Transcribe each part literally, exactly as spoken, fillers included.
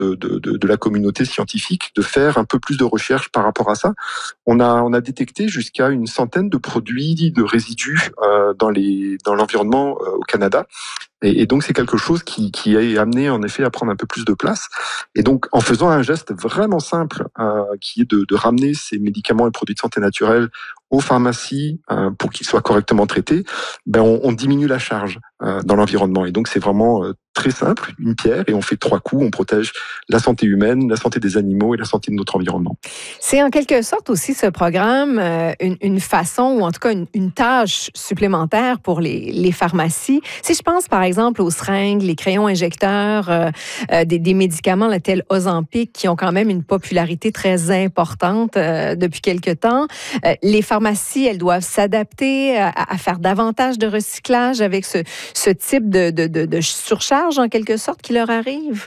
de, de, de la communauté scientifique de faire un peu plus de recherche par rapport à ça. On a, on a détecté jusqu'à une centaine de produits, de résidus euh, dans, les, dans l'environnement euh, au Canada. Et, et donc, c'est quelque chose qui, qui est amené, en effet, à prendre un peu plus de place. Et donc, en faisant un geste vraiment simple, euh, qui est de, de ramener ces médicaments et produits de santé naturels aux pharmacies euh, pour qu'ils soient correctement traités, ben on, on diminue la charge euh, dans l'environnement. Et donc, c'est vraiment euh, très simple, une pierre, et on fait trois coups. On protège la santé humaine, la santé des animaux et la santé de notre environnement. C'est en quelque sorte aussi ce programme euh, une, une façon, ou en tout cas une, une tâche supplémentaire pour les, les pharmacies. Si je pense par exemple aux seringues, les crayons injecteurs, euh, euh, des, des médicaments là, tels Ozempic qui ont quand même une popularité très importante euh, depuis quelque temps, euh, les pharmacies, elles doivent s'adapter à, à faire davantage de recyclage avec ce, ce type de, de, de, de surcharge en quelque sorte qui leur arrive.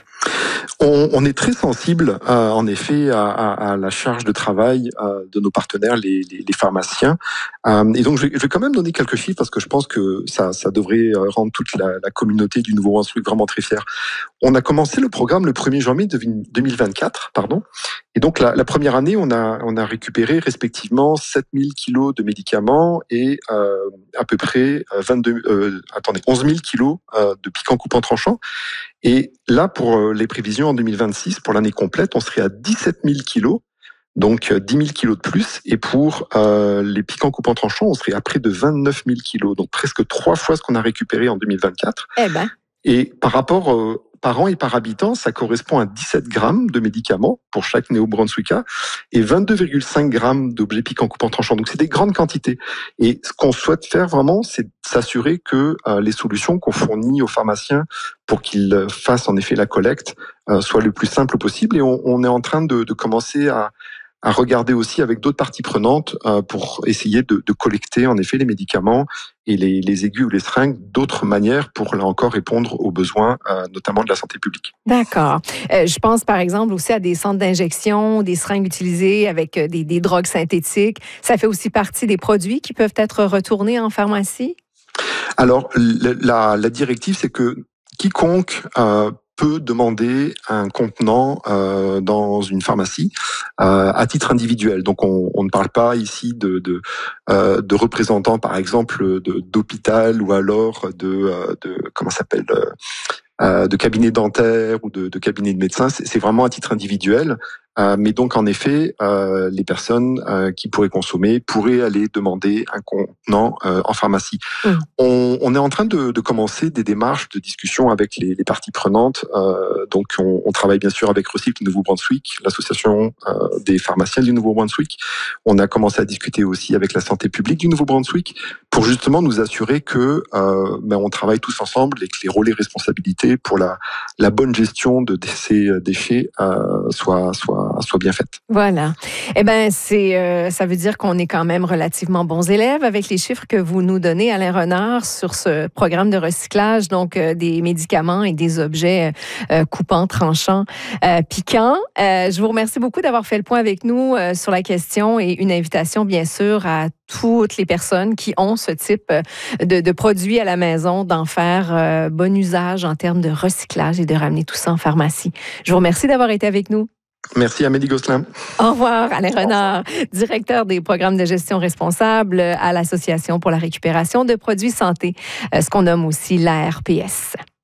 On, on est très sensible, euh, en effet, à, à, à la charge de travail euh, de nos partenaires, les, les, les pharmaciens. Euh, et donc, je vais, je vais quand même donner quelques chiffres parce que je pense que ça, ça devrait rendre toute la, la communauté du Nouveau-Brunswick vraiment très fière. On a commencé le programme le premier janvier deux mille vingt-quatre, pardon. Et donc, la, la première année, on a, on a récupéré respectivement sept mille kilos de médicaments et euh, à peu près vingt-deux, euh, attendez, onze mille kilos euh, de piquants coupants tranchants. Et là, pour les prévisions en deux mille vingt-six, pour l'année complète, on serait à dix-sept mille kilos, donc dix mille kilos de plus. Et pour euh, les piquants coupants tranchants, on serait à près de vingt-neuf mille kilos, donc presque trois fois ce qu'on a récupéré en deux mille vingt-quatre. Eh ben. Et par rapport euh, par an et par habitant, ça correspond à dix-sept grammes de médicaments pour chaque néo-brunswicka et vingt-deux virgule cinq grammes d'objets piquants coupants tranchants. Donc c'est des grandes quantités. Et ce qu'on souhaite faire vraiment, c'est s'assurer que euh, les solutions qu'on fournit aux pharmaciens pour qu'ils fassent en effet la collecte euh, soient le plus simple possible. Et on, on est en train de, de commencer à à regarder aussi avec d'autres parties prenantes euh, pour essayer de, de collecter en effet les médicaments et les, les aiguilles ou les seringues d'autres manières pour là encore répondre aux besoins euh, notamment de la santé publique. D'accord. Euh, je pense par exemple aussi à des centres d'injection, des seringues utilisées avec des, des drogues synthétiques. Ça fait aussi partie des produits qui peuvent être retournés en pharmacie? Alors la, la directive, c'est que quiconque euh, peut demander un contenant euh, dans une pharmacie euh, à titre individuel. Donc on, on ne parle pas ici de de, euh, de représentants par exemple de d'hôpital ou alors de de comment ça s'appelle euh, de cabinet dentaire ou de, de cabinet de médecin. C'est, c'est vraiment à titre individuel. Euh, mais donc, en effet, euh, les personnes euh, qui pourraient consommer pourraient aller demander un contenant euh, en pharmacie. Mmh. On, on est en train de, de commencer des démarches de discussion avec les, les parties prenantes. Euh, donc, on, on travaille bien sûr avec Recycle Nouveau-Brunswick, l'association euh, des pharmaciens du Nouveau-Brunswick. On a commencé à discuter aussi avec la santé publique du Nouveau-Brunswick pour justement nous assurer que euh, ben, on travaille tous ensemble et que les rôles et responsabilités pour la, la bonne gestion de ces déchets euh, soient, soient soit bien faite. Voilà. Eh bien, c'est, euh, ça veut dire qu'on est quand même relativement bons élèves avec les chiffres que vous nous donnez, Alain Renard, sur ce programme de recyclage, donc euh, des médicaments et des objets euh, coupants, tranchants, euh, piquants. Euh, je vous remercie beaucoup d'avoir fait le point avec nous euh, sur la question et une invitation, bien sûr, à toutes les personnes qui ont ce type de, de produits à la maison, d'en faire euh, bon usage en termes de recyclage et de ramener tout ça en pharmacie. Je vous remercie d'avoir été avec nous. Merci Amélie Gosselin. Au revoir, Alain Renard, directeur des programmes de gestion responsable à l'Association pour la récupération de produits santé, ce qu'on nomme aussi l'A R P S.